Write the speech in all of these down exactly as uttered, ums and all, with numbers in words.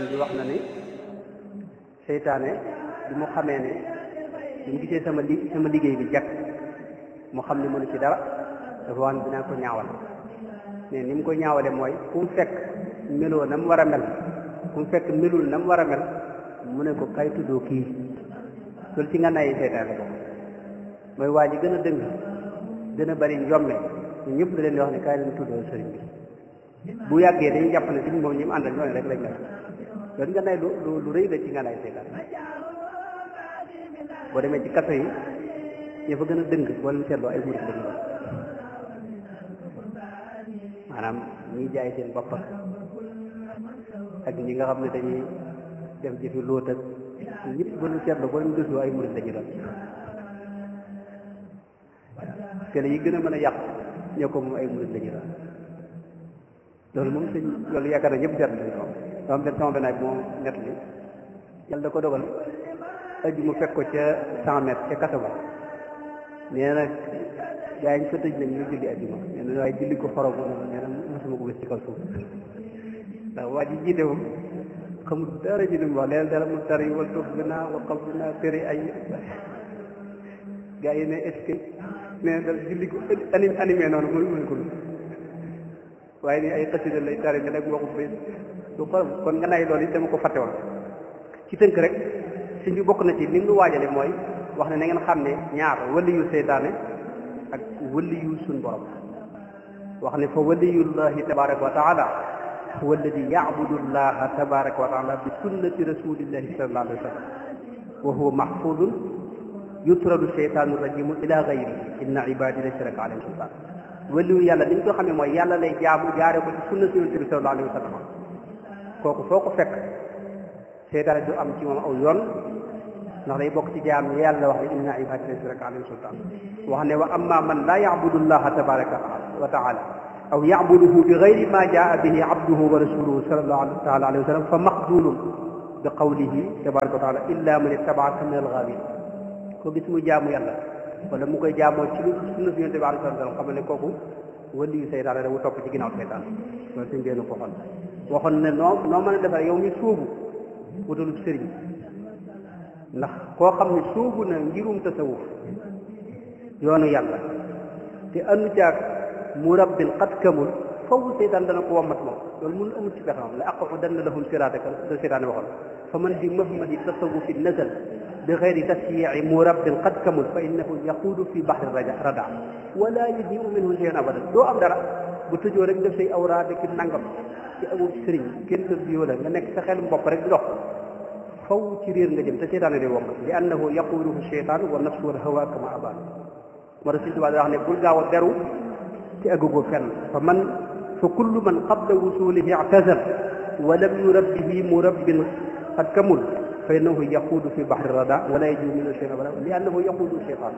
bi wax na ni seytaane bi mu xamee ne bi mu gisee sama li sama liggéey bi jekk mu xam ne mënu ci dara dafa wax ne dinaa ko ñaawal mais ni mu ko ñaawale mooy fu mu fekk meloo na mu war a mel fu mu fekk melul na mu war a mel mu ne ko kay tuddoo kii loolu ci nga nay seytaane ko mooy waa ji gën a dëng gën a bari njomme ñu ñëpp da leen di wax ne kaay leen tuddoo sëriñ bi bu yàggee dañuy jàpp ne sëriñ moom ñi mu àndal ñooñu rek lañ def loolu nga nay lu lu rëy la ci nga nay seytaane boo demee ci kaso yi ña fa gën a dëng boo leen seetloo ay murid lañu doon maanaam ñiy jaay seen bopp ak ñi nga xam ne dañuy def jëfi lóot ak ñëpp ba lu seetlu ba ñu gëstoo ay murid lañu doon kële yi gën a mën a yàq ñoo ko moom ay murid lañu doon loolu moom sëñ loolu yaakaar na ñëpp seetlu nañ ko moom benn sama benn moom nett li yàlla da ko dogal aji mu fekk ko ca cent mètres ca kaso ba nee na gaa yi ñu fa tëj nañ ñu julli ajjuma nee na waaye julli ko xorom nee na mosuma ko gis ci kaw suuf ndax waa ji jiite moom xamul dara ji li mu wax leen dara mu tar yi wal toog naa wa xam naa tere ay gaa yi ne est-ce que nee na julli ko anim animé noonu muy muy ko waaye ni ay xasida lay tari ne nag waxu bay du xorom kon nga nay loolu it dama ko fàtte woon ci tënk rek sëñ bi bokk na ci ni mu waajale mooy wax ne na ngeen xam ne ñaar waliyu seytaane ak waliyu suñ borom wax ne fa waliyullahi tabaraka wa taala huwa alladi yacbudu llaha tabaraka wa taala bi sunnati rasulillahi sallallahu alayhi wa sallam wa huwa mahfudun yutradu seytaanu rajimu ila gayri inna ibadi laysa laka alayhim sultaan waliyu yàlla ni ñu ko xamee mooy yàlla lay jaamu jaare ko ci sunna yonent bi sallallahu alayhi wa sallam kooku foo ko fekk seytaane du am ci moom aw yoon ndax day bokk ci jaam yàlla wax ne inna ibadi laysa laka alayhim sultaan wax ne wa amma man laa yacbudu llaha tabaraka wa taala aw yacbuduhu bi gayri ma jaa bihi abduhu wa rasuluhu sallallahu taala alayhi wa sallam fa maqdulun bi qawlihi tabaraka wa taala illa man ittabaaka min algaawin ko gis mu jaamu yàlla wala mu koy jaamoo ci lu sunna si yonent bi alayhi salaam xam ne kooku waliyu seytaane da mu topp ci ginnaaw seytaan loolu suñ benn ko xon waxoon ne noo noo mën a defar yow mi suubu wutalu sëriñ ndax koo xam ne suubu na ngirum tasawuf yoonu yàlla te anu caag murabbin qad kamul faww seytaan dana ko wammat moom loolu mun amul ci pexam la aqudanna lahum siraataka la seytaane waxoon fa man bi mahmadi tasawufi nazal bi xayri tasyici murabbin qad kamul fa innahu yaquudu fi baxri rada wala yudiu minhu shay'an abadan doo am dara bu tëjoo rek def say awraad ki nangam ci amul sëriñ kenn tëb bi la nga nekk sa xel bopp rek di dox faw ci réer nga jëm te seytaane day wommat li annahu yaquuduhu sheytaan wa nafsu wal hawa kama abaan moo tax Sëriñ Tuubaa wax ne bul gaaw a beru ci aggugoo fenn fa man fa kullu man qabla wusulihi i'tazal wa lam yurabbihi murabbin qad kamul fa innahu yaquudu fi baxri rada wala yajidu minhu shay'an abada li annahu yaquudu sheytaan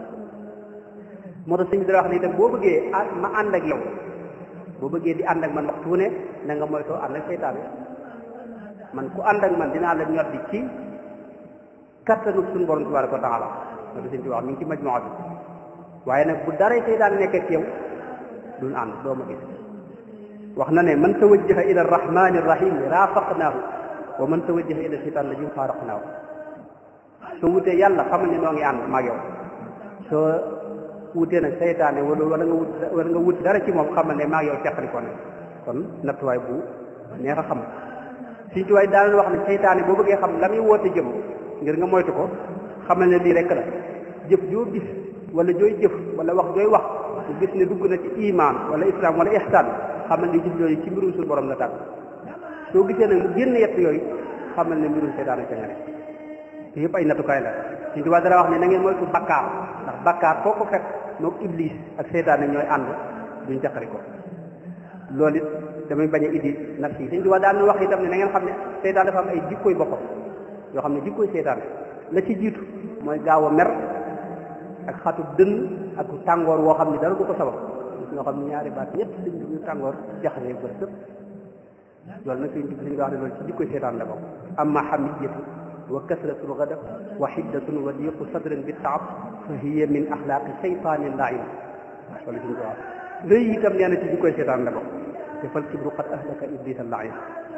moo tax sëñ bi dara wax ne itam boo bëggee ma ànd ak yow boo bëggee di ànd ak man waxtu ne na nga moytoo ànd ak seytaane man ku ànd ak man dinaa la ñoddi ci kattanu suñu borom tabaraka wa taala moo tax sëñ bi wax mi ngi ci majmuwa bi waaye nag bu dara seytaane nekk ak yow duñ ànd doo ma gis wax na ne man tawajjaha ila arrahmani arrahim raafaqnaahu wa man tawajjaha ila seytaan la jim faaraqnaahu soo wutee yàlla xamal ne noo ngi ànd maag yow soo wutee nag seytaane wala wala nga wut wala nga wut dara ci moom xamal ne maag yow teqali ko ne kon nattuwaay bu neex a xam Sëriñ Tuubaa daal wax ne seytaane boo bëggee xam la muy woote jëm ngir nga moytu ko xamal ne lii rek la jëf joo gis wala jooy jëf wala wax jooy wax mu gis ne dugg na ci iman wala islam wala ihsaan xamal ne jëf yooyu ci mbirum suñu borom la tàgg soo gisee nag mu génn yett yooyu xamal ne mbirum seytaane ca nga ne te yëpp ay nattukaay la Sëriñ Tuubaa dara wax ne na ngeen moytu bakkaar ndax bakkaar foo ko fekk moog iblis ak seytaane ñooy ànd duñ jaqari ko loolu it damay bañ a indi naf yi Sëriñ Tuubaa daan wax itam ne na ngeen xam ne seytaan dafa am ay jikkooy boppam yoo xam ne jikkooy seytaan la ci jiitu mooy gaaw a mer ak xatu dënn ak tàngoor woo xam ne dara du ko sabab ñoo xam ne ñaari baat ñett dañ ñu tàngoor jaxasee bër sëpp loolu nag Sëriñ Tuubaa wax ne loolu ci jikkoy seytaan la bokk amma hamiyatu wa kasratul ghadab wa hiddatun wa diqu sadrin bi taab fa hiya min axlaaqi seytaanin lain wala Sëriñ Tuubaa rëy itam nee na ci jikkoy seytaan la bokk te fal kibru qad ahlaka iblisa lain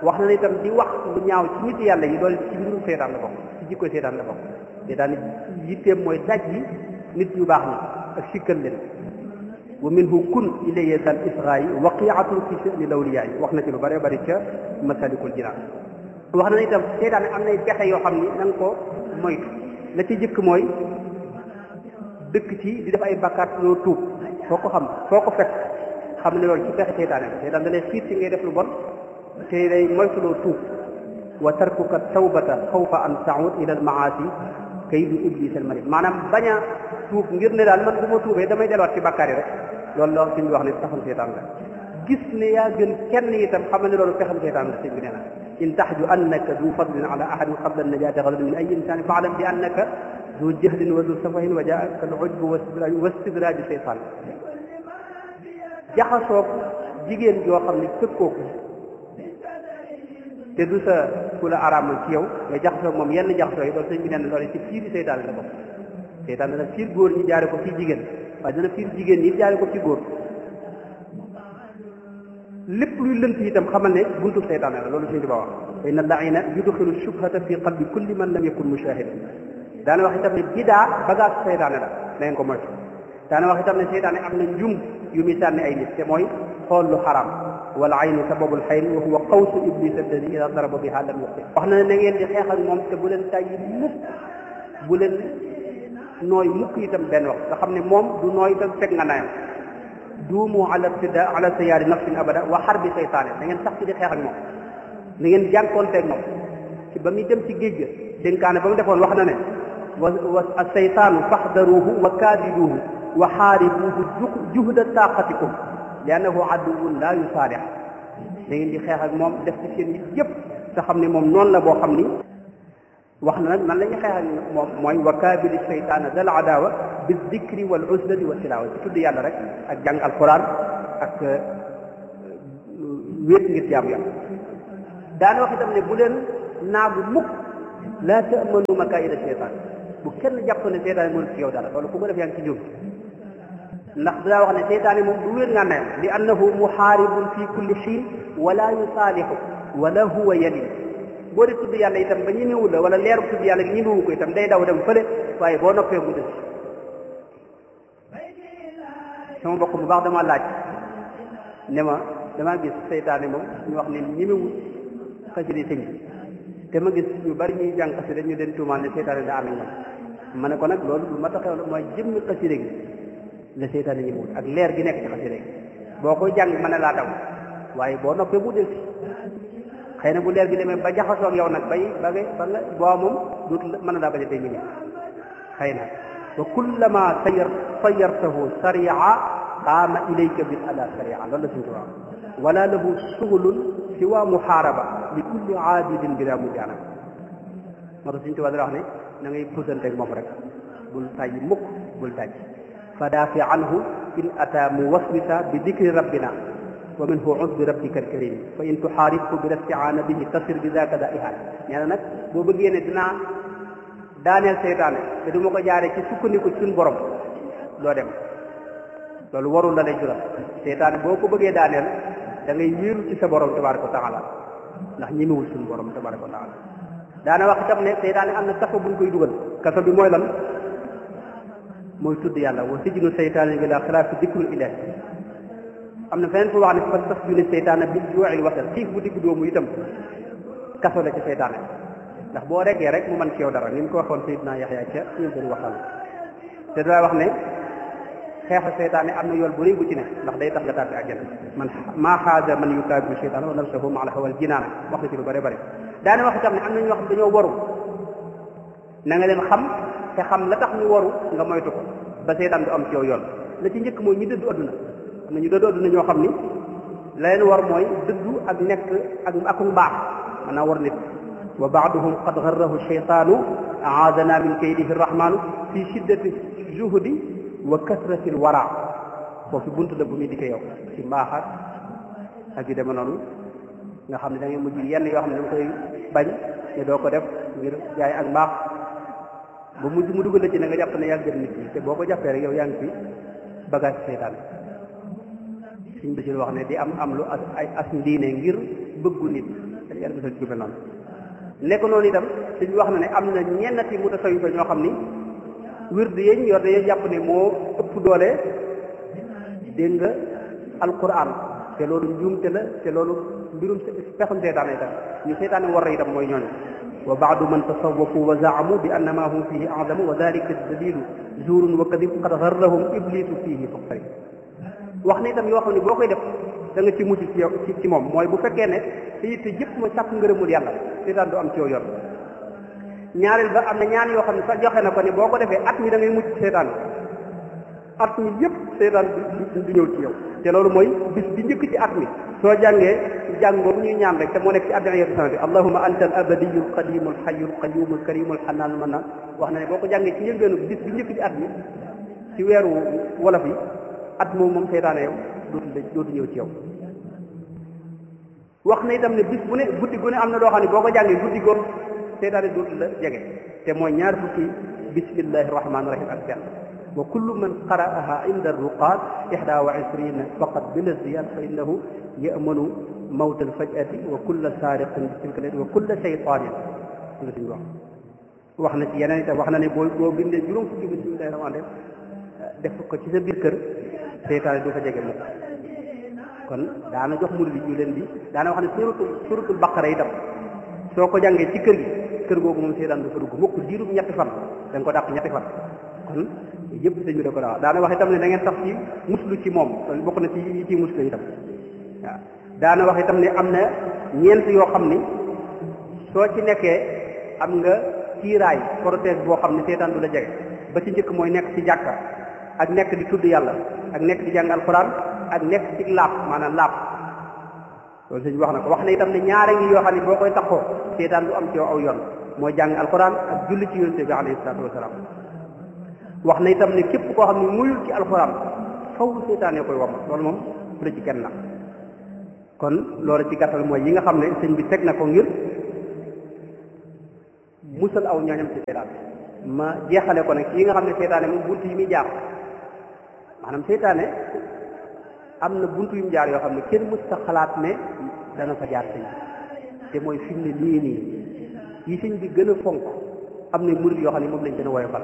wax na ne itam di wax lu ñaaw ci nit yàlla yi loolu ci mbirum seytaan la bokk ci jikko seytaan la bokk seytaan yitteem mooy daj yi nit ñu baax ni ak sikkal leen wa minhu kun ilayya dal israyi waqiatun fi sha'ni lawliyaa yi wax na ci lu bëree bëri ca masalikul jinaan wax na ne itam seytaan am nay pexe yoo xam ni na nga ko moytu la ci jëkk mooy dëkk ci di def ay bakkaat loo tuub foo ko xam foo ko fekk xam ne loolu ci pexe seytaane la seytaan da lay xiir ci ngay def lu bon te day moytuloo tuub wa tarkuka tawbata xawfa an taud ila al maasi kaydu iblis al marid maanaam bañ a tuub ngir ne daal man bu ma tuubee damay delluwaat ci bakkaar yi rek loolu loolu suñ bi wax ne taxam seytaan la gis ne yaa gën kenn itam xam ne loolu pexam seytaan la sëñ bi nee na in taxju annaka du fadlin ala ahadin qabla najaati gadan min ay insani faalam bi annaka du jahlin wa du safahin wa jaaka al ujbu wa stidraaju seytaan jaxasoog jigéen joo xam ne fëkkoo ko te du sa ku la araamal ci yow nga jaxasoog moom yenn jaxasoo yi loolu sëñ bi nee na loolu ci fiiri seytaan la bokk seytaan dana fiir góor ñi jaare ko fii jigéen waaye dana fiir jigéen ñi jaare ko ci góor lépp luy lënt itam xamal ne buntu seytaan la loolu suñu di ba wax fa inna laina yudxilu shubhata fi qalbi kulli man lam yakun mushahidan daana wax itam ne bidaa bagaas seytaane la na ngeen ko moytu daana wax itam ne seytaane am na njum yu muy sànni ay nit te mooy xool lu xaraam wal aynu sababul xayri wa huwa qawsu iblis alladi ida daraba biha lam yuqti wax na ne na ngeen di xeex ak moom te bu leen tàyyi mukk bu leen nooy mukk itam benn wax nga xam ne moom du nooy itam fekk nga nayam duumu ala tida ala siyaari nafsin abada wa xarbi seytaane da ngeen sax ci di xeex ak moom da ngeen jànkoonteeg moom ci ba muy dem ci géej ga dénkaane ba mu defoon wax na ne wa wa seytaanu faxdaruuhu wa kaabiduuhu wa xaaribuuhu juhda taaqatikum li annahu aduwun laa yusaalix da ngeen di xeex ak moom def ci seen nit yëpp te xam ne moom noonu la boo xam ni wax na nag nan la ñuy xeex ak moom mooy wa kaabidi seytaana dal adaawa bi dikri wal uslati wa tilaawa ci tudd yàlla rek ak jàng alquran ak wéet ngir jaamu yàlla daana wax itam ne bu leen naagu mukk laa ta'manu makaayida seytaan bu kenn jàpp ne seytaane mënul ci yow dara loolu ku ko def yaa ngi ci jóg ndax daa wax ne seytaane moom du wéet nga nayam li annahu muhaaribun fi kulli xiin wala yusaalixu wala huwa yalin boo dee tudd yàlla itam ba ñemewul la wala leeru tudd yàlla gi ñemewu ko itam day daw dem fële waaye boo noppee mu des sama mbokk bu baax dama laaj ne ma damaa gis seytaane moom ñu wax ne ñemewul xasida sëñ bi te ma gis ñu bari ñuy jàng xasida ñu den tuumaal ne seytaane daa amee ñoom ma ne ko nag loolu lu ma taxew la mooy jëmmi xasida gi la seytaane ñemewul ak leer gi nekk ci xasida gi boo koy jàng mën na laa daw waaye boo noppee mu des xëy na bu leer gi demee ba jaxasoo ak yow nag bay ba nga ba nga boo moom duut mën na daa bañ a tey ñu xëy na wa kullama sayar sayartahu saria qaama ilayka bil ada saria loolu la suñu tubaab wala lahu suglun siwa muhaaraba li kulli aabidin bila mujaanab moo tax suñu tubaab dara wax ne na ngay puusanteeg moom rek bul tàyyi mukk bul tàyyi fa daafi anhu in ata muwaswisa bi dikri rabbina wa minhu udbi rabbika alkarim fa in tuxaaribhu bila istiaana bihi tasir bi daka da ihaan nee na nag boo bëggee ne dinaa daaneel seytaane te du ma ko jaaree ci sukkandiku ci suñu borom doo dem loolu warul la lay jural seytaane boo ko bëggee daaneel da ngay wéeru ci sa borom tabaraka wa taala ndax ñemewul suñu borom tabaraka wa taala daana wax itam ne seytaane am na kaso buñ koy dugal kaso bi mooy lan mooy tudd yàlla wa sijnu seytaane bi la xilaafi dikrul ilahi am na feneen fu wax ne fa sax juni seytaane bi juuxil wasal xiif bu digg doomu itam kaso la ci seytaane ndax boo reggee rek mu mën ci yow dara ni mu ko waxoon Seydina Yaxya ca suñu benn waxtaan te daa wax ne xeexa seytaane am na yool bu rëy bu ci ne ndax day tax nga tàbbi àjjana man maa xaaja man yukaabiru seytaane wa nafsahu ma al hawal jinaana wax na ci lu bëri bëri daane wax itam ne am na ñoo xam dañoo waru na nga leen xam te xam la tax ñu waru nga moytu ko ba seytaan du am ci yow yoon la ci njëkk mooy ñi dëddu adduna am na ñu dëddu adduna ñoo xam ni la leen war mooy dëddu ak nekk ak aku mbaax mën naa war nit wa baaduhum qad garrahu sheytaanu aadana min kaydihi rahmaanu fi shiddati juhdi wa kasrati lwara foofu buntu la bu muy dikkee yow ci mbaaxaat ak yu deme noonu nga xam ne da ngay mujj yenn yoo xam ne da nga koy bañ te doo ko def ngir jaay ak mbaax ba mujj mu dugal la ci ne nga jàpp ne yaa gën nit ñi te boo ko jàppee rek yow yaa ngi fi bagage seytaan suñ bisir wax ne di am am lu as ay as ndiine ngir bëggu nit yàlla musal ci mel noonu nekk noonu itam suñu wax na ne am na ñennati mutasawifa ñoo xam ni wird yeñ yor dañoo jàpp ne moo ëpp doole dégg nga alquran te loolu njuumte la te loolu mbirum pexum seytaane itam ñu seytaane war itam mooy ñooñu wa baadu man tasawwafu wa zaamu bi anna ma hum fihi a'zamu wa dalika dalilu zuurun wa kadib qad gharrahum iblisu fihi faqtari wax ne itam yoo xam ne boo koy def da nga ci mucc ci yow ci ci moom mooy bu fekkee ne te it yëpp mooy sàkk ngërëmul yàlla seytaan du am ci yow yoon ñaareel ba am na ñaan yoo xam ne sax joxe na ko ni boo ko defee at mi da ngay mucc seytaan at mi yëpp seytaan du du ñëw ci yow te loolu mooy bis bi njëkk ci at mi soo jàngee jàng boobu ñuy ñaan rek te moo nekk ci addu'aatu sanati allahumma anta al abadiyyu al qadimu al hayyu al qayyumu al karimu al hannanu mannan wax na ne boo ko jàngee ci njëlbeenu bis bi njëkk ci at mi ci weeru wolof yi at moom moom seytaane yow dootu dootu ñëw ci yow wax na itam ne bis bu ne guddi gu ne am na loo xam ne boo ko jàngee guddi googu seytaane dootu la jege te mooy ñaar fukki bismillahi rahmaani rahim ak benn wa kullu man qara'aha inda ruqaat ihda wa ishrina faqat bila ziyad fa innahu ya'manu mawt al faj'ati wa kulla saariqin bi tilka layl wa kulla shaytanin la suñu wax wax na ci yeneen itam wax na ne boo boo bindee juróom fukki bismillahi rahmaani rahim def ko ci sa biir kër seytaane du fa jege mukk kon daana jox murid yi ñu leen di daana wax ne suratul suratul baqara itam soo ko jàngee ci kër gi kër googu moom seytaan du fa dugg mukk diirub ñetti fan da nga ko dàq ñetti fan kon yëpp sëñ bi da ko daa wax daana wax itam ne da ngeen sax ci muslu ci moom loolu bokk na ci yi ci muslu itam waaw daana wax itam ne am na ñeent yoo xam ni soo ci nekkee am nga kiiraay protège boo xam ne seytaan du la jege ba ci njëkk mooy nekk ci jàkka ak nekk di tudd yàlla ak nekk di jàng alquran ak nekk ci laab maanaam laab loolu sëñ bi wax na ko wax na itam ne ñaare ngi yoo xam ne boo koy taxoo seytaan du am ci yow aw yoon mooy jàng alquran ak julli ci yonent bi alayhi salaatu wasalaam wax na itam ne képp koo xam ne muyul ci alquran faw seytaane koy wam loolu moom bu la ci kenn na kon loolu ci gàttal mooy yi nga xam ne sëñ bi teg na ko ngir musal aw ñooñam ci seytaan ma jeexale ko nag yi nga xam ne seytaane moom bunt yi muy jaar maanaam seytaane am na buntu yu mu jaar yoo xam ne kenn mës ta xalaat ne dana fa jaar sëñ te mooy fi mu ne nii nii yi sëñ bi gën a fonk am na murid yoo xam ne moom lañ gën a woyofal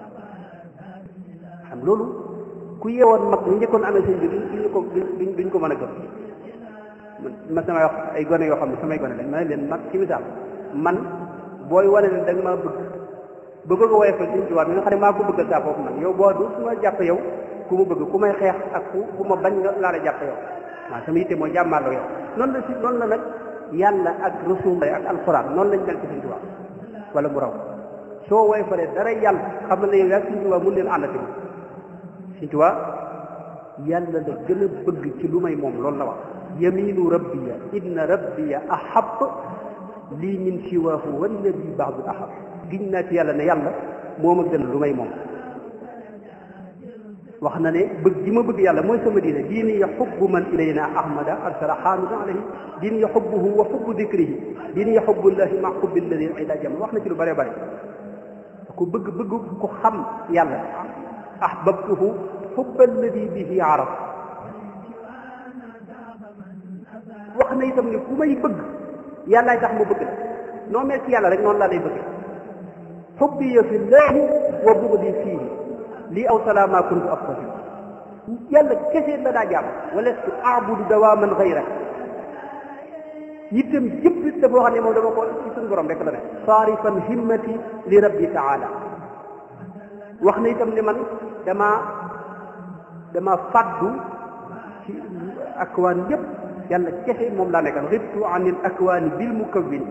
xam loolu ku yeewoon mag ñu njëkkoon amee sëñ bi duñ ko duñ duñ ko mën a gëm ma samay wax ay gone yoo xam ne samay gone lañ ma ne leen mag ci misaal man booy wane ne da nga maa bëgg bëgg nga woyofal sëñ Tuubaa mi nga xam ne maa ko bëggal saa foofu nag yow boo du su ma jàpp yow ku ma bëgg ku may xeex ak ku ku ma bañ nga laa la jàpp yow waaw sama yitte mooy jàmmaarloo yow noonu la si noonu la nag yàlla ak rasul ak alquran noonu lañ mel ci Sëñ Tuubaa wala mu raw soo woyofalee dara yàlla xam na ne yow yaa Sëñ Tuubaa mun leen àndati moom Sëñ Tuubaa yàlla la gën a bëgg ci lu may moom loolu la wax yaminu rabbiya inna rabbiya ahab lii min siwaahu walladi baadu ahab giñ naa ci yàlla ne yàlla moo ma gën lu may moom wax na ne bëgg gi ma bëgg yàlla mooy sama diine diini ya xubbu man ilayna ahmada arsala xaamidan alayhi diini ya xubbuhu wa xubbu dikrihi diini ya xubbullahi ma xubbi alladi ila jam wax na ci lu bare bare ku bëgg bëgg ku xam yàlla ahbabtuhu xubba alladi bihi araf wax na itam ne ku may bëgg yàllaay tax ma bëgg la noo mel ci yàlla rek noonu laa lay bëgg xubbiya fi llahi wa bugdi fiihi lii aw salaama kuntu aftahi yàlla kese la daa jàmm wala su aabudu dawaaman xayrak itam jëpp it dafa xam ne moom dama ko ci suñu borom rek la ne saarifan himmati li rabbi taala wax na itam ne man damaa dama fàddu ci akwaan yëpp yàlla kese moom laa nekkal ribtu an il akwaani bil mukawwin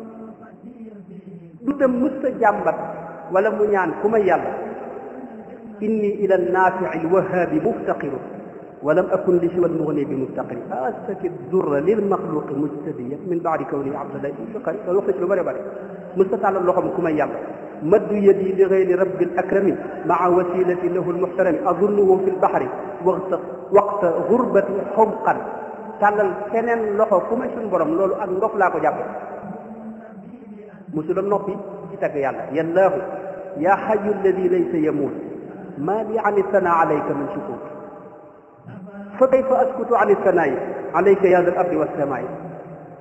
du dem mësta jàmbat wala mu ñaan ku may yàlla inni ila annaafici alwahaabi muftaqiru walam akun li siwa almugni bi muftaqiri astaki durra lilmaxluqi mujtadiya min baadi kawni abdallahi muftaqiri loolu wax na ci lu bëri bëri mësta tàllal loxoom ku may yàlla maddu yadi li gayri rabbi alakrami maa wasilati lahu almuxtarami adunnuhu fi lbaxri waqta waqta gurbati xomqan tàllal keneen loxo ku may suñu borom loolu ak ndof laa ko jàppe musula noppi ci tagg yàlla yallaahu yaa xayu alladi laysa yamuut maa li an sana alayka min sukut fa kayfa askutu an sanaayi alayka yaa dal ardi wassamaayi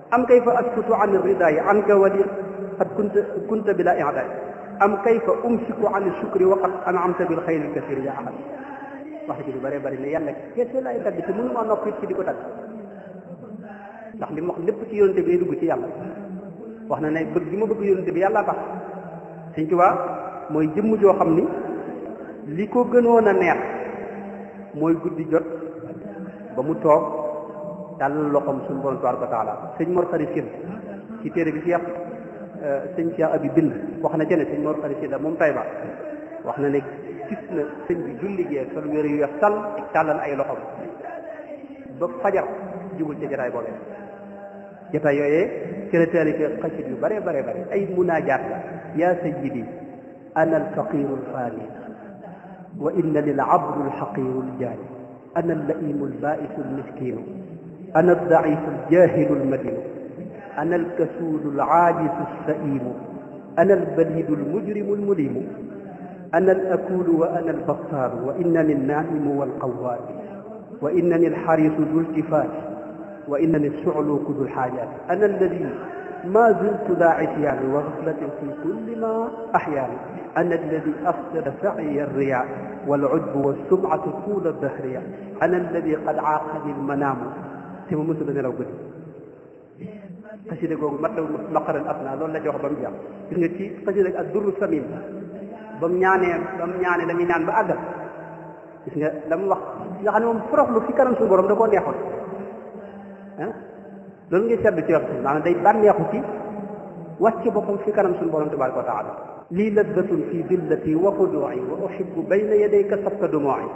am kayfa askutu an ridayi anka wali qad kunta kunta bila i'daay am kayfa umsiku an shukri wa qad an'amta bil xayri kasir ya ahad wax ji lu bëree bëri ne yàlla kese laay tagg te mënu maa noppi ci di ko tagg ndax li mu wax lépp ci yonente bi lay dugg ci yàlla wax na ne bëgg gi ma bëgg yonente bi yàlla tax Sëñ Tuubaa mooy jëmm joo xam ni li ko gënoon a neex mooy guddi jot ba mu toog dal loxoom suñu borom tabaaraka wa taala sëñ Mor Xari Sil ci téere bi Cheikh sëñ Cheikh Abi bind wax na ci ne sëñ Mor Xari Sil la moom Tayba wax na ne gis na sëñ bi julli gee sol wér yu weex tàll ak tàllal ay loxoom ba fajar jubul ca jataay boobee jataay yooyee ci la taalif xasit yu bare bare bare ay munaajaat la yaa sayyidi ana alfaqiru alfaani wa inna lil abdu alxaqiru aljaani ana allaimu albaisu almiskinu ana aldaifu aljahilu almadinu ana alkasuulu alaajisu alsaimu ana albalidu almujrimu almulimu ana alakulu wa ana albattaaru wa innani alnaimu walqawaamu wa innani alxarisu du iltifaati wa innani alsucluuku du lxaajaati ana alladi ما زلت ذا عصيان وغفلة في كل ما أحياني أنا الذي أفسد سعي الرياء والعجب والسمعة طول الدهر أنا الذي قد عاقني المنام سيما مسلم لو قلت قصيدة googu mat la maqaral asna loolu la jox ba mu jàpp gis nga ci qasida ak durru samin ba mu ñaanee ba mu ñaanee dañuy ñaan ba àggal gis nga la mu wax nga xam ne moom foroxlu fi kanam suñu borom da koo neexoon ah loolu ngay seetlu ci wax maanaam day bànneexu ci wàcc boppam fi kanam suñu borom tabaraka wa taala lii laddatun fi dillati wa xuduu'i wa uhibbu bayna yadayka sabka dumuu'i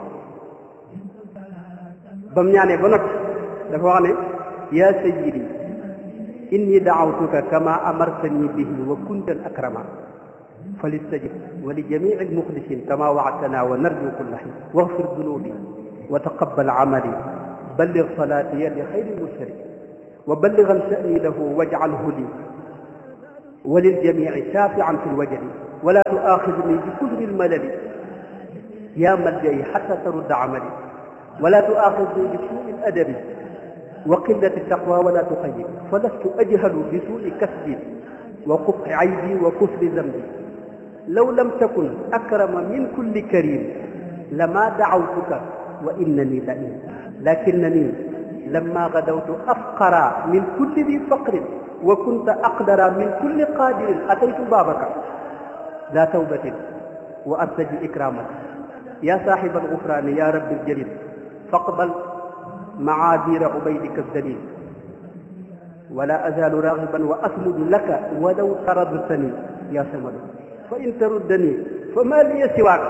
ba mu ñaanee ba noppi dafa wax ne yaa sayyidi inni da'awtuka kama amartani bihi wa kunta al akrama فليستجب ولجميع المخلصين كما وعدتنا ونرجو كل حين واغفر ذنوبي وتقبل عملي بلغ صلاتي لخير المرسلين وبلغا شأني له واجعله لي وللجميع شافعا في الوجل ولا تؤاخذني بكثر الملل يا ملجئي حتى ترد عملي ولا تؤاخذني بسوء الأدب وقلة التقوى ولا تخيب فلست أجهل بسوء كسبي وقبح عيبي وكثر ذنبي لو لم تكن أكرم من كل كريم لما دعوتك وإنني لئيم لكنني لما غدوت أفقر من كل ذي فقر وكنت أقدر من كل قادر أتيت بابك لا توبة وأرتجي إكرامك يا صاحب الغفران يا رب الجليل فاقبل معاذير عبيدك الذليل ولا أزال راغبا وأصمد لك ولو طردتني يا صمد فإن تردني فما لي سواك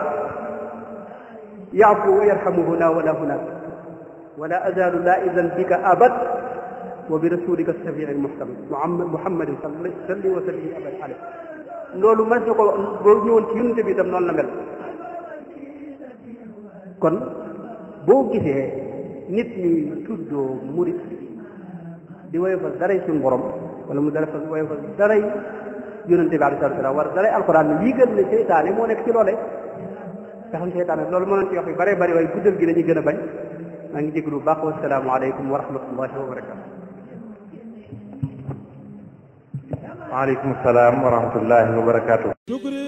يعفو ويرحم هنا ولا هناك ولا أزال لائذا بك أبد وبرسولك الشفيع المحتمل محمد صلى الله وسلم أبد عليه loolu mën na ko boo ñëwoon ci yonent bi itam noonu la mel kon boo gisee nit ñi tuddoo murit di woyofal daray suñu borom wala mu dara fa woyofal daray yonent bi alayhi salaatu wa salaam wala daray alquran ne lii gën ne seytaane moo nekk ci loolee nga xam seytaane loolu mënoon ci wax yu bare bari waaye guddal gi dañuy gën a bañ maa ngi jégalu bu baax wa salaamu aleykum wa rahmatullahi wa barakatu waaleykum salaam wa rahmatullahi wa barakatu